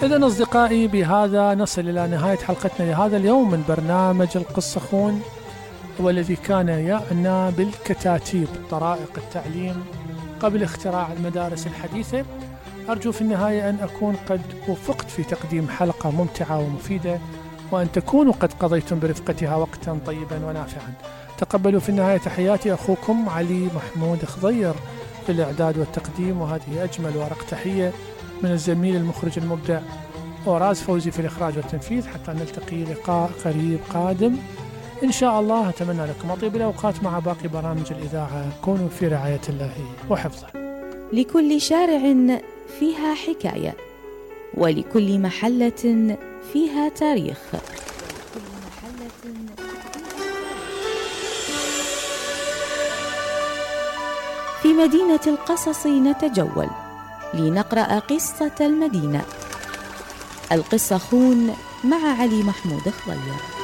إذن أصدقائي، بهذا نصل إلى نهاية حلقتنا لهذا اليوم من برنامج القصة خون، والذي كان يعنى بالكتاتيب، طرائق التعليم قبل اختراع المدارس الحديثة. أرجو في النهاية أن أكون قد وفقت في تقديم حلقة ممتعة ومفيدة، وأن تكونوا قد قضيتم برفقتها وقتا طيبا ونافعا. تقبلوا في النهاية تحياتي أخوكم علي محمود خضير في الإعداد والتقديم، وهذه أجمل ورق تحية من الزميل المخرج المبدع وراز فوزي في الإخراج والتنفيذ. حتى نلتقي لقاء قريب قادم إن شاء الله. أتمنى لكم أطيب الأوقات مع باقي برامج الإذاعة. كونوا في رعاية الله وحفظه. لكل شارع فيها حكاية، ولكل محلة فيها تاريخ. في مدينة القصص نتجول لنقرأ قصة المدينة. القصة خون مع علي محمود خضير.